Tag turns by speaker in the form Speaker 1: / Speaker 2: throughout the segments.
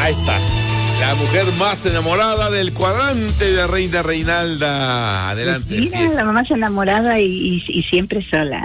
Speaker 1: Ahí está. La mujer más enamorada del cuadrante de Reina Reinalda. Adelante.
Speaker 2: Pues mira, la mamá es enamorada y siempre sola.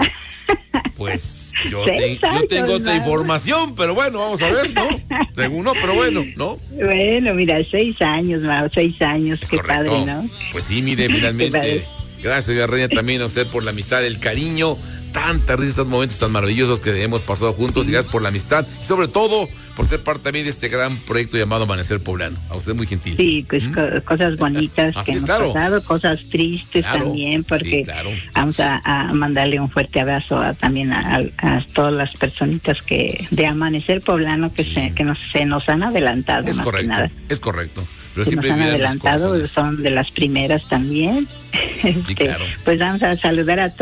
Speaker 1: Pues yo tengo otra información, pero bueno, vamos a ver, ¿no? Según no, pero bueno, ¿no?
Speaker 2: Bueno, mira, 6 años, Mau, 6 años, qué correcto. Padre, ¿no?
Speaker 1: Pues sí, mire, finalmente. Gracias, doña Reina, también a usted por la amistad, el cariño, tantas risas, tantos momentos tan maravillosos que hemos pasado juntos, y gracias por la amistad, y sobre todo por ser parte también de este gran proyecto llamado Amanecer Poblano. A usted muy gentil.
Speaker 2: Sí, pues cosas bonitas que hemos pasado, cosas tristes también, porque vamos a mandarle un fuerte abrazo también a todas las personitas que de Amanecer Poblano que se nos han adelantado.
Speaker 1: Es correcto, nada. Es correcto. Pero
Speaker 2: que nos han adelantado, son de las primeras también.
Speaker 1: Sí, claro.
Speaker 2: Pues vamos a saludar a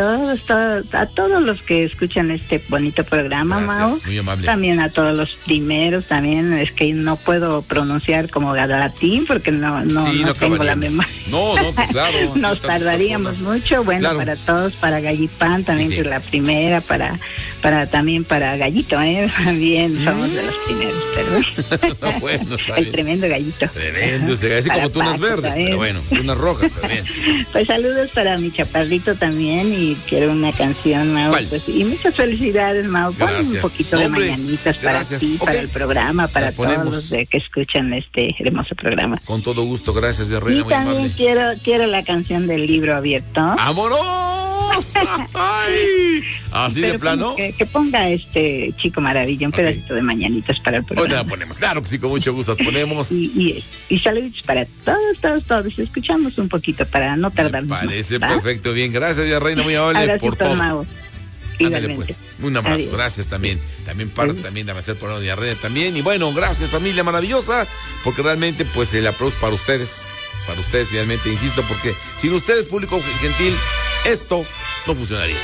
Speaker 2: todos los que escuchan este bonito programa, Mau.
Speaker 1: Muy amable.
Speaker 2: También a todos los primeros, también es que no puedo pronunciar como latín porque no tengo la memoria.
Speaker 1: No, pues claro.
Speaker 2: Nos tardaríamos mucho. Bueno, claro. Para todos, para Gallipán también, que es la primera, también para Gallito, también somos de los primeros, perdón.
Speaker 1: Bueno,
Speaker 2: el tremendo Gallito.
Speaker 1: Tremendo, así como tunas verdes, pero bueno, tunas rojas también.
Speaker 2: Pues saludos para mi chaparrito también, y quiero una canción, Mau. Pues, y muchas felicidades, Mau. Pon un poquito de mañanitas para ti, para el programa, para todos los que escuchan este hermoso programa.
Speaker 1: Con todo gusto, gracias, doña Reina, muy amable.
Speaker 2: Y también quiero la canción del libro abierto.
Speaker 1: ¡Vámonos! ¡Ay! ¿Así de plano?
Speaker 2: Que ponga Chico Maravilla, un pedacito de mañanitas para el programa.
Speaker 1: Hoy la ponemos, claro que sí, con mucho gusto las ponemos.
Speaker 2: Y saludos para todos. Escuchamos un poquito para no tardarnos.
Speaker 1: Parece perfecto, bien. Gracias, doña Reina, muy amable.
Speaker 2: Abrazo
Speaker 1: por todo.
Speaker 2: Mau.
Speaker 1: Ándale, pues. Un abrazo. Adiós. Gracias también. También parte también de Amanecer por doña Reina también. Y bueno, gracias, familia maravillosa, porque realmente, pues, el aplauso para ustedes. Para ustedes, finalmente, insisto, porque sin ustedes, público gentil, esto no funcionaría.